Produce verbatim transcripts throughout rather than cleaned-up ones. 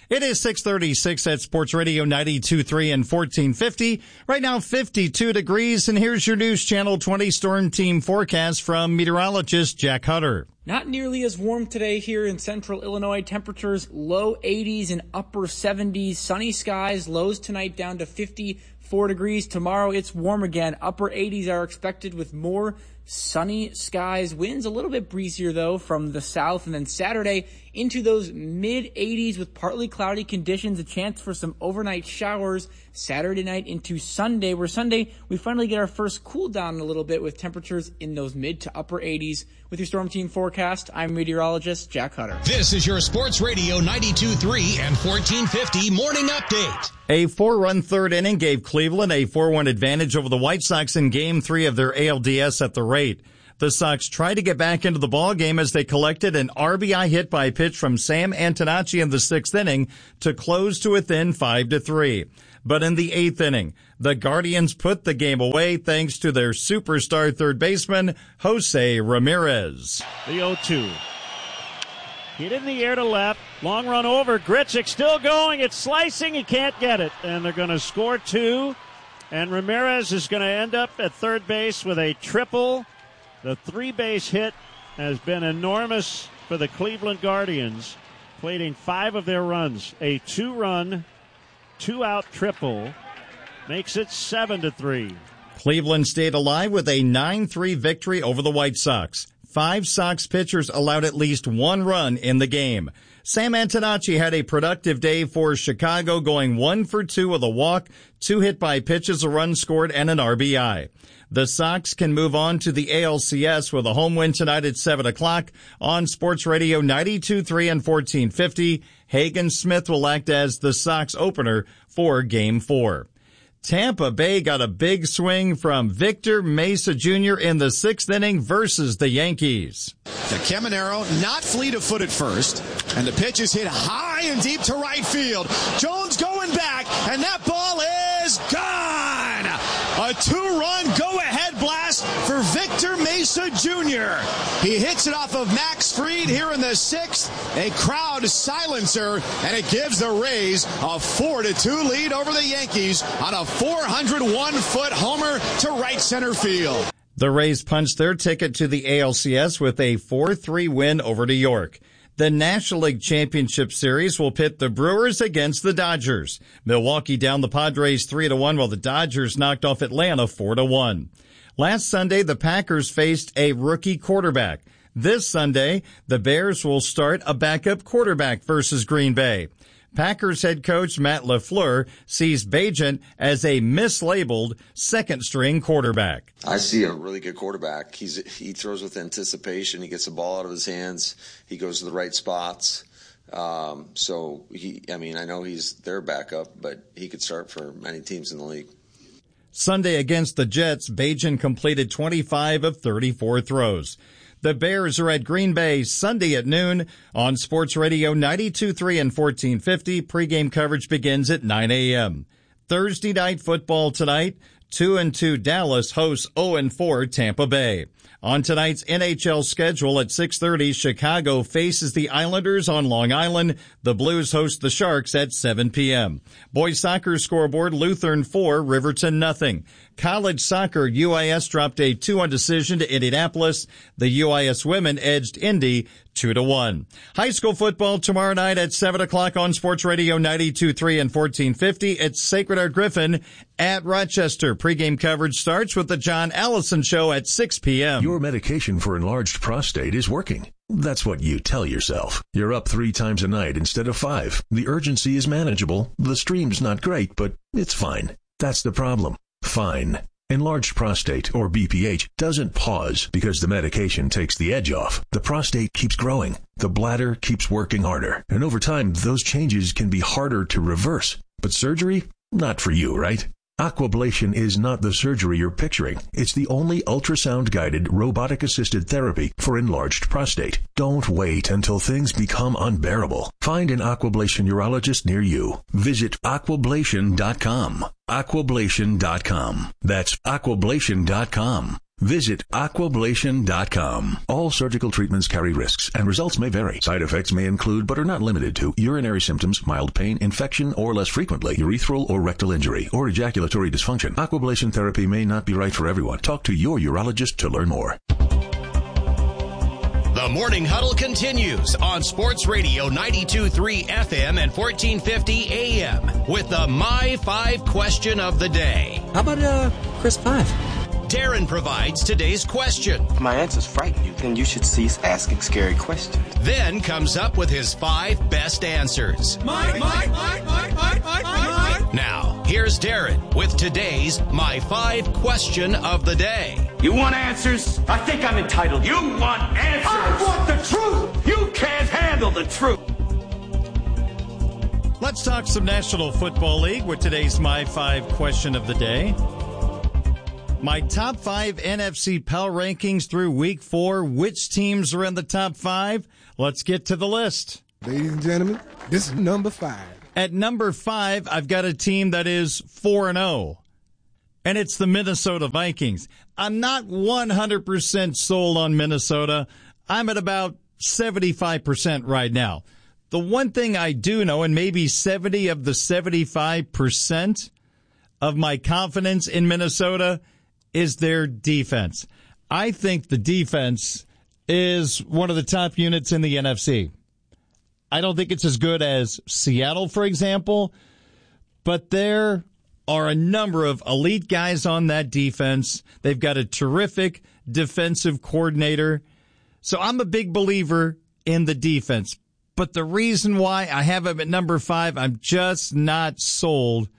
It is six thirty-six at Sports Radio ninety-two point three and fourteen fifty. Right now, fifty-two degrees, and here's your News Channel twenty Storm Team forecast from meteorologist Jack Hutter. Not nearly as warm today here in central Illinois. Temperatures low eighties and upper seventies. Sunny skies. Lows tonight down to fifty-four degrees. Tomorrow it's warm again. Upper eighties are expected with more sunny skies. Winds a little bit breezier though from the south. And then Saturday into those mid eighties with partly cloudy conditions. A chance for some overnight showers Saturday night into Sunday, where Sunday we finally get our first cool down a little bit with temperatures in those mid to upper eighties. With your Storm Team forecast, I'm meteorologist Jack Hutter. This is your Sports Radio ninety-two point three and fourteen fifty morning update. A four-run third inning gave Cleveland a four one advantage over the White Sox in Game three of their A L D S at the rate. The Sox tried to get back into the ballgame as they collected an R B I hit by pitch from Sam Antonacci in the sixth inning to close to within five to three. But in the eighth inning, the Guardians put the game away thanks to their superstar third baseman, Jose Ramirez. The oh two. Hit in the air to left. Long run over. Grichuk still going. It's slicing. He can't get it. And they're going to score two. And Ramirez is going to end up at third base with a triple. The three-base hit has been enormous for the Cleveland Guardians, plating five of their runs. A two-run, two-out triple makes it seven to three. Cleveland stayed alive with a nine three victory over the White Sox. Five Sox pitchers allowed at least one run in the game. Sam Antonacci had a productive day for Chicago, going one for two with a walk, two hit by pitches, a run scored, and an R B I. The Sox can move on to the A L C S with a home win tonight at seven o'clock on Sports Radio ninety-two point three and fourteen fifty. Hagen Smith will act as the Sox opener for Game four. Tampa Bay got a big swing from Victor Mesa Junior in the sixth inning versus the Yankees. The Caminero not fleet of foot at first, and the pitch is hit high and deep to right field. Jones going back, and that ball is gone! A two-run go-ahead blast for Victor Mesa Junior He hits it off of Max Fried here in the sixth, a crowd silencer, and it gives the Rays a four to two lead over the Yankees on a four hundred one foot homer to right center field. The Rays punched their ticket to the A L C S with a four three win over New York. The National League Championship Series will pit the Brewers against the Dodgers. Milwaukee down the Padres three to one, while the Dodgers knocked off Atlanta four to one. Last Sunday, the Packers faced a rookie quarterback. This Sunday, the Bears will start a backup quarterback versus Green Bay. Packers head coach Matt LaFleur sees Bagent as a mislabeled second-string quarterback. I see a really good quarterback. He's he throws with anticipation. He gets the ball out of his hands. He goes to the right spots. Um, so he, I mean, I know he's their backup, but he could start for many teams in the league. Sunday against the Jets, Bagent completed twenty-five of thirty-four throws. The Bears are at Green Bay Sunday at noon on Sports Radio ninety-two point three and fourteen fifty. Pre-game coverage begins at nine a.m. Thursday night football tonight. two and two Dallas hosts oh and four Tampa Bay. On tonight's N H L schedule at six thirty, Chicago faces the Islanders on Long Island. The Blues host the Sharks at seven p.m. Boys soccer scoreboard, Lutheran four, Riverton nothing. College soccer, U I S dropped a two one decision to Indianapolis. The U I S women edged Indy two to one. High school football tomorrow night at seven o'clock on Sports Radio ninety-two point three and fourteen fifty. It's Sacred Heart Griffin at Rochester. Pre-game coverage starts with the John Allison Show at six p.m. Your medication for enlarged prostate is working. That's what you tell yourself. You're up three times a night instead of five. The urgency is manageable. The stream's not great, but it's fine. That's the problem. Fine. Enlarged prostate, or B P H, doesn't pause because the medication takes the edge off. The prostate keeps growing. The bladder keeps working harder. And over time, those changes can be harder to reverse. But surgery? Not for you, right? Aquablation is not the surgery you're picturing. It's the only ultrasound-guided, robotic-assisted therapy for enlarged prostate. Don't wait until things become unbearable. Find an Aquablation urologist near you. Visit aquablation dot com. aquablation dot com. That's aquablation dot com. Visit aquablation dot com. All surgical treatments carry risks, and results may vary. Side effects may include, but are not limited to, urinary symptoms, mild pain, infection, or less frequently, urethral or rectal injury, or ejaculatory dysfunction. Aquablation therapy may not be right for everyone. Talk to your urologist to learn more. The Morning Huddle continues on Sports Radio ninety-two point three F M and fourteen fifty A M with the My Five question of the day. How about uh, Chris Five? Darren provides today's question. If my answers frighten you, then you should cease asking scary questions. Then comes up with his five best answers. Mike, Mike, Mike, Mike, Mike, Mike, Mike. Now, here's Darren with today's My Five question of the day. You want answers? I think I'm entitled. You want answers? I want the truth. You can't handle the truth. Let's talk some National Football League with today's My Five question of the day. My top five N F C power rankings through week four. Which teams are in the top five? Let's get to the list. Ladies and gentlemen, this is number five. At number five, I've got a team that is four and oh, and it's the Minnesota Vikings. I'm not one hundred percent sold on Minnesota. I'm at about seventy-five percent right now. The one thing I do know, and maybe seventy of the seventy-five percent of my confidence in Minnesota, is their defense. I think the defense is one of the top units in the N F C. I don't think it's as good as Seattle, for example, but there are a number of elite guys on that defense. They've got a terrific defensive coordinator. So I'm a big believer in the defense. But the reason why I have them at number five, I'm just not sold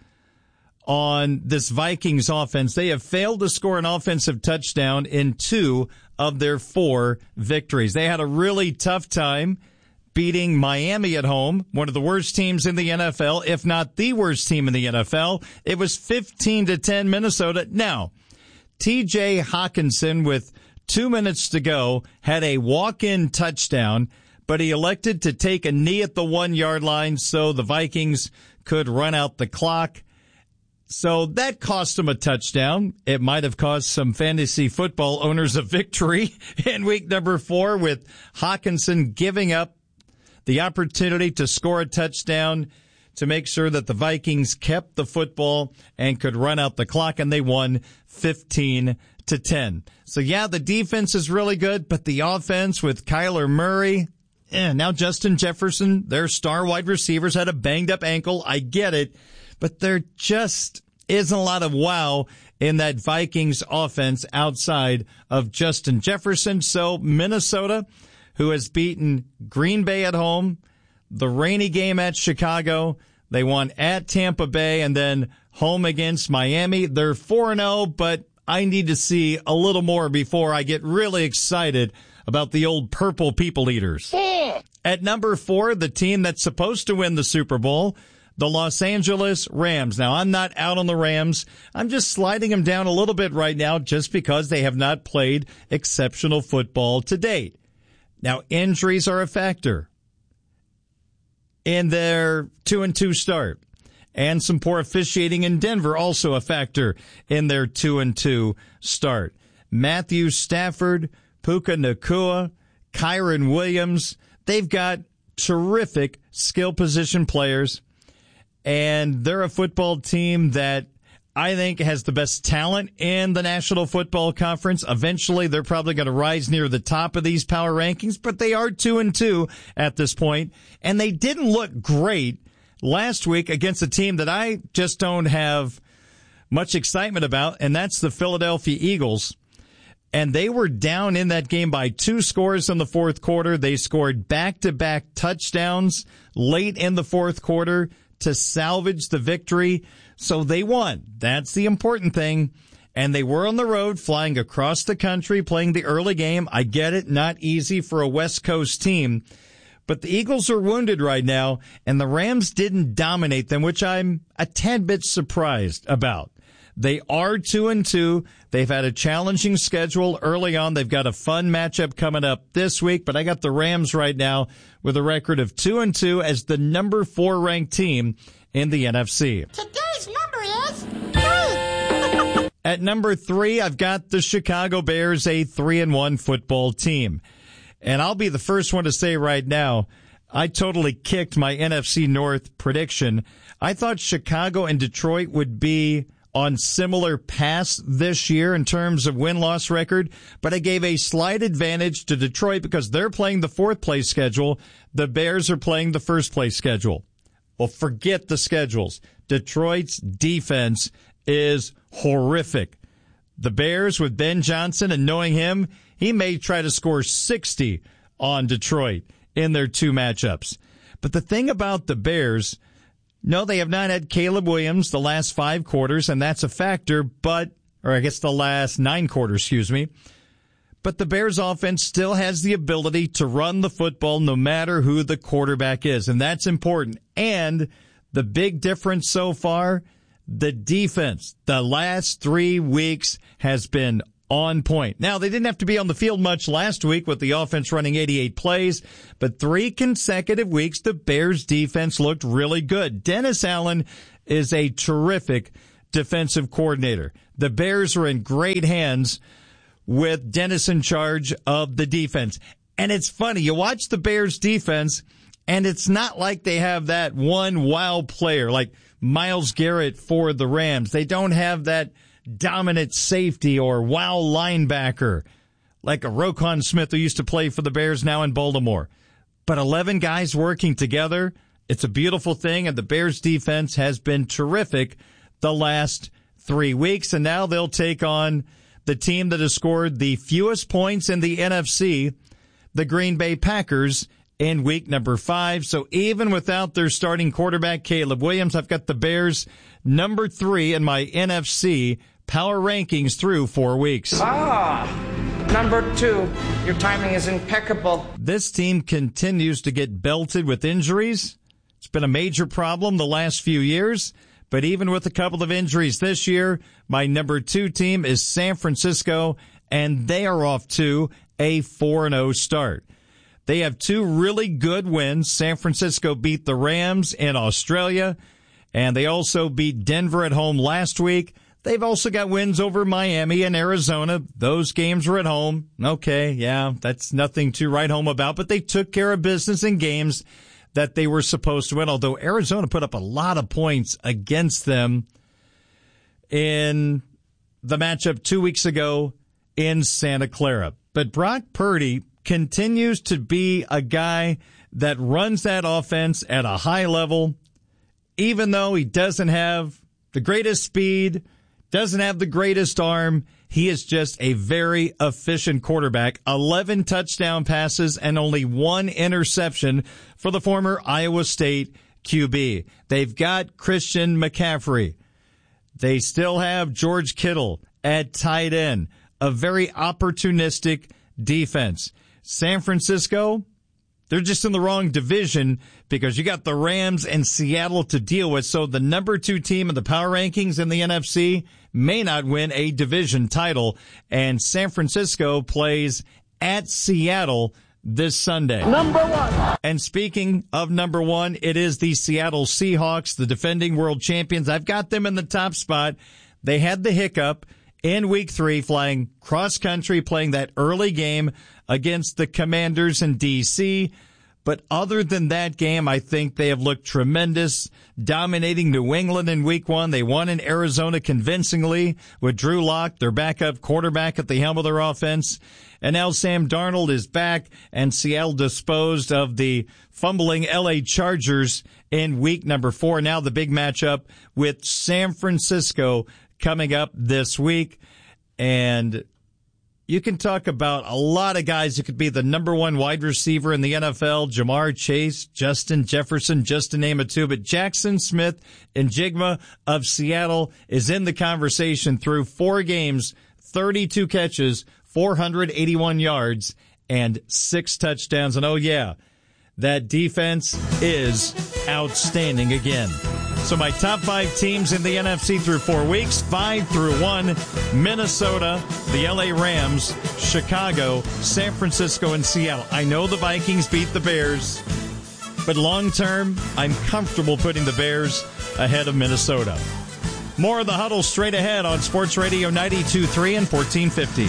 on this Vikings offense. They have failed to score an offensive touchdown in two of their four victories. They had a really tough time beating Miami at home, one of the worst teams in the N F L, if not the worst team in the N F L. It was fifteen to ten Minnesota. Now, T J Hawkinson, with two minutes to go, had a walk-in touchdown, but he elected to take a knee at the one-yard line so the Vikings could run out the clock. So that cost him a touchdown. It might have cost some fantasy football owners a victory in week number four, with Hawkinson giving up the opportunity to score a touchdown to make sure that the Vikings kept the football and could run out the clock, and they won fifteen to ten. So yeah, the defense is really good, but the offense with Kyler Murray, eh, now Justin Jefferson, their star wide receivers, had a banged up ankle. I get it. But there just isn't a lot of wow in that Vikings offense outside of Justin Jefferson. So Minnesota, who has beaten Green Bay at home, the rainy game at Chicago, they won at Tampa Bay, and then home against Miami. They're four and oh, but I need to see a little more before I get really excited about the old purple people eaters. At number four, the team that's supposed to win the Super Bowl, the Los Angeles Rams. Now, I'm not out on the Rams. I'm just sliding them down a little bit right now just because they have not played exceptional football to date. Now, injuries are a factor in their two and two start, and some poor officiating in Denver also a factor in their two and two start. Matthew Stafford, Puka Nacua, Kyron Williams, they've got terrific skill position players. And they're a football team that I think has the best talent in the National Football Conference. Eventually, they're probably going to rise near the top of these power rankings, but they are two and two at this point. And they didn't look great last week against a team that I just don't have much excitement about, and that's the Philadelphia Eagles. And they were down in that game by two scores in the fourth quarter. They scored back-to-back touchdowns late in the fourth quarter to salvage the victory. So they won. That's the important thing. And they were on the road, flying across the country, playing the early game. I get it, not easy for a West Coast team. But the Eagles are wounded right now, and the Rams didn't dominate them, which I'm a tad bit surprised about. They are two and two. They've had a challenging schedule early on. They've got a fun matchup coming up this week, but I got the Rams right now with a record of two and two as the number four ranked team in the N F C. Today's number is three. At number three, I've got the Chicago Bears, a three and one football team. And I'll be the first one to say right now, I totally kicked my N F C North prediction. I thought Chicago and Detroit would be on similar paths this year in terms of win-loss record, but I gave a slight advantage to Detroit because they're playing the fourth-place schedule. The Bears are playing the first-place schedule. Well, forget the schedules. Detroit's defense is horrific. The Bears, with Ben Johnson, and knowing him, he may try to score sixty on Detroit in their two matchups. But the thing about the Bears, no, they have not had Caleb Williams the last five quarters, and that's a factor, but, or I guess the last nine quarters, excuse me. But the Bears offense still has the ability to run the football no matter who the quarterback is, and that's important. And the big difference so far, the defense, the last three weeks has been on point. Now, they didn't have to be on the field much last week with the offense running eighty-eight plays, but three consecutive weeks, the Bears defense looked really good. Dennis Allen is a terrific defensive coordinator. The Bears are in great hands with Dennis in charge of the defense. And it's funny, you watch the Bears defense, and it's not like they have that one wow player like Myles Garrett for the Rams. They don't have that dominant safety or wow linebacker like a Roquan Smith who used to play for the Bears now in Baltimore. But eleven guys working together, it's a beautiful thing, and the Bears defense has been terrific the last three weeks, and now they'll take on the team that has scored the fewest points in the N F C, the Green Bay Packers, in week number five. So even without their starting quarterback, Caleb Williams, I've got the Bears number three in my N F C power rankings through four weeks. Ah, number two. Your timing is impeccable. This team continues to get belted with injuries. It's been a major problem the last few years. But even with a couple of injuries this year, my number two team is San Francisco, and they are off to a four and oh start. They have two really good wins. San Francisco beat the Rams in Australia, and they also beat Denver at home last week. They've also got wins over Miami and Arizona. Those games were at home. Okay, yeah, that's nothing to write home about, but they took care of business in games that they were supposed to win, although Arizona put up a lot of points against them in the matchup two weeks ago in Santa Clara. But Brock Purdy continues to be a guy that runs that offense at a high level, even though he doesn't have the greatest speed, doesn't have the greatest arm. He is just a very efficient quarterback. eleven touchdown passes and only one interception for the former Iowa State Q B. They've got Christian McCaffrey. They still have George Kittle at tight end. A very opportunistic defense. San Francisco, they're just in the wrong division because you got the Rams and Seattle to deal with. So the number two team in the power rankings in the N F C may not win a division title. And San Francisco plays at Seattle this Sunday. Number one. And speaking of number one, it is the Seattle Seahawks, the defending world champions. I've got them in the top spot. They had the hiccup in week three, flying cross country, playing that early game against the Commanders in D C. But other than that game, I think they have looked tremendous, dominating New England in week one. They won in Arizona convincingly with Drew Lock, their backup quarterback, at the helm of their offense. And now Sam Darnold is back, and Seattle disposed of the fumbling L A Chargers in week number four. Now the big matchup with San Francisco coming up this week. And you can talk about a lot of guys who could be the number one wide receiver in the N F L, Jamar Chase, Justin Jefferson, just to name a two. But Jackson Smith and Jigma of Seattle is in the conversation through four games, thirty-two catches, four hundred eighty-one yards, and six touchdowns. And oh yeah, that defense is outstanding again. So my top five teams in the N F C through four weeks, five through one: Minnesota, the L A Rams, Chicago, San Francisco, and Seattle. I know the Vikings beat the Bears, but long term, I'm comfortable putting the Bears ahead of Minnesota. More of the Huddle straight ahead on Sports Radio ninety-two point three and fourteen fifty.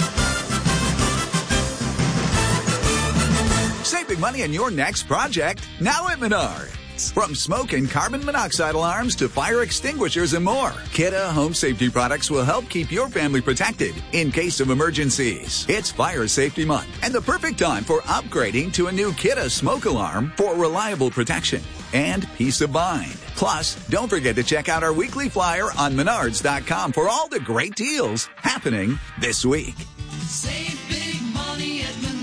Save big money on your next project now at Menards. From smoke and carbon monoxide alarms to fire extinguishers and more, Kidde Home Safety products will help keep your family protected in case of emergencies. It's Fire Safety Month and the perfect time for upgrading to a new Kidde smoke alarm for reliable protection and peace of mind. Plus, don't forget to check out our weekly flyer on menards dot com for all the great deals happening this week. Save big money at Menards.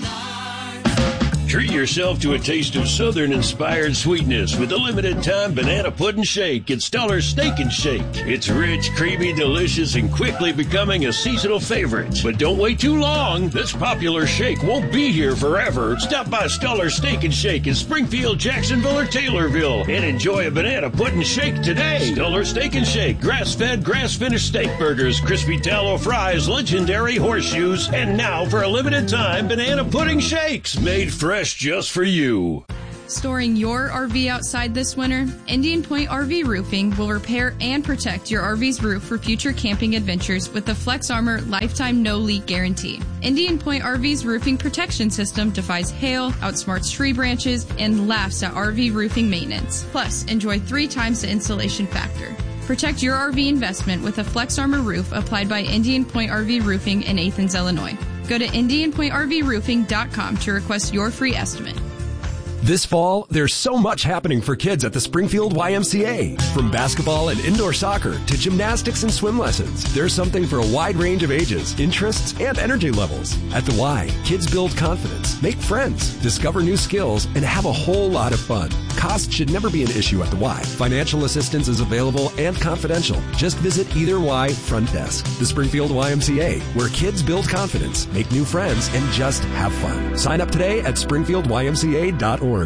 Treat yourself to a taste of Southern-inspired sweetness with the limited-time banana pudding shake at Stellar Steak and Shake. It's rich, creamy, delicious, and quickly becoming a seasonal favorite. But don't wait too long. This popular shake won't be here forever. Stop by Stellar Steak and Shake in Springfield, Jacksonville, or Taylorville and enjoy a banana pudding shake today. Stellar Steak and Shake, grass-fed, grass-finished steak burgers, crispy tallow fries, legendary horseshoes, and now for a limited time, banana pudding shakes made fresh just for you. Storing your R V outside this winter? Indian Point R V Roofing will repair and protect your R V's roof for future camping adventures with the Flex Armor Lifetime No Leak Guarantee. Indian Point R V's roofing protection system defies hail, outsmarts tree branches, and laughs at R V roofing maintenance. Plus, enjoy three times the insulation factor. Protect your R V investment with a Flex Armor roof applied by Indian Point R V Roofing in Athens, Illinois. Go to indian point r v roofing dot com to request your free estimate. This fall, there's so much happening for kids at the Springfield Y M C A. From basketball and indoor soccer to gymnastics and swim lessons, there's something for a wide range of ages, interests, and energy levels. At the Y, kids build confidence, make friends, discover new skills, and have a whole lot of fun. Cost should never be an issue at the Y. Financial assistance is available and confidential. Just visit either Y front desk. The Springfield Y M C A, where kids build confidence, make new friends, and just have fun. Sign up today at springfield y m c a dot org.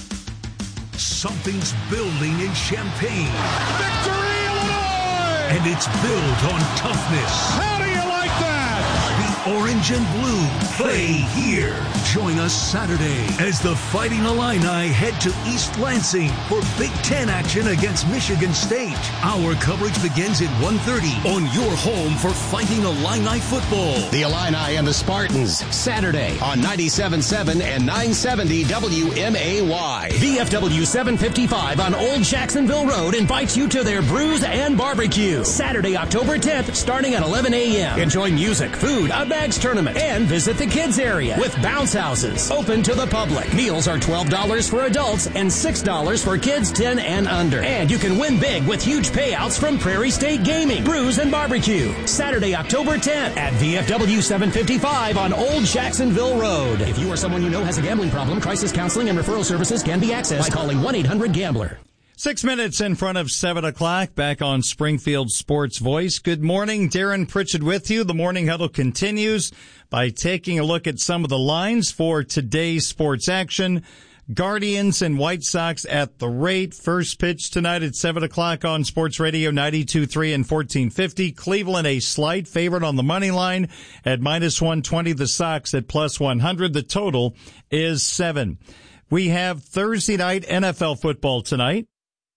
Something's building in Champaign. Victory, Illinois! And it's built on toughness. How do you like that? The orange and blue play here. Join us Saturday as the Fighting Illini head to East Lansing for Big Ten action against Michigan State. Our coverage begins at one thirty on your home for Fighting Illini football. The Illini and the Spartans, Saturday on ninety-seven point seven and nine seventy W M A Y. V F W seven fifty-five on Old Jacksonville Road invites you to their Brews and Barbecue. Saturday, October tenth, starting at eleven a.m. Enjoy music, food, a bags tournament, and visit the kids area with bounce houses open to the public. Meals are twelve dollars for adults and six dollars for kids ten and under. And you can win big with huge payouts from Prairie State Gaming. Brews and Barbecue, Saturday, October tenth at V F W seven fifty-five on Old Jacksonville Road. If you or someone you know has a gambling problem, crisis counseling and referral services can be accessed by calling one eight hundred gambler. Six minutes in front of seven o'clock, back on Springfield Sports Voice. Good morning, Darren Pritchett with you. The Morning Huddle continues by taking a look at some of the lines for today's sports action. Guardians and White Sox at the rate. First pitch tonight at seven o'clock on Sports Radio ninety-two point three and fourteen fifty. Cleveland a slight favorite on the money line at minus one twenty. The Sox at plus one hundred. The total is seven. We have Thursday night N F L football tonight.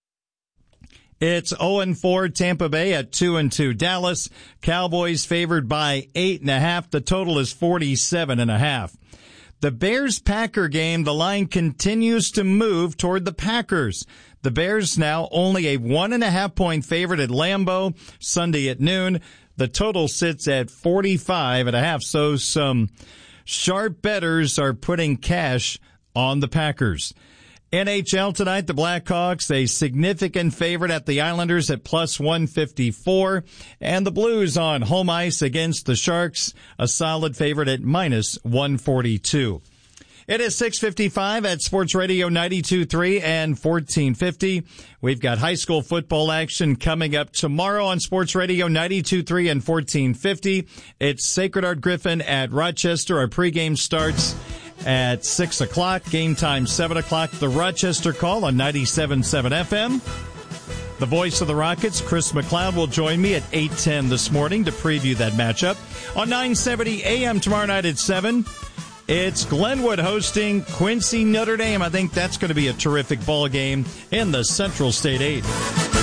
It's oh and four Tampa Bay at two and two Dallas. Cowboys favored by eight and a half. The total is forty-seven and a half. The Bears-Packer game, the line continues to move toward the Packers. The Bears now only a one and a half point favorite at Lambeau Sunday at noon. The total sits at forty-five and a half. So some sharp bettors are putting cash on the Packers. N H L tonight, the Blackhawks, a significant favorite at the Islanders at plus one fifty-four. And the Blues on home ice against the Sharks, a solid favorite at minus one forty-two. It is six fifty-five at Sports Radio ninety-two point three and fourteen fifty. We've got high school football action coming up tomorrow on Sports Radio ninety-two point three and fourteen fifty. It's Sacred Heart Griffin at Rochester. Our pregame starts at six o'clock. Game time seven o'clock. The Rochester Call on ninety-seven point seven F M. The voice of the Rockets, Chris McLeod, will join me at eight ten this morning to preview that matchup. On nine seventy A M tomorrow night at seven, it's Glenwood hosting Quincy Notre Dame. I think that's going to be a terrific ball game in the Central State eight.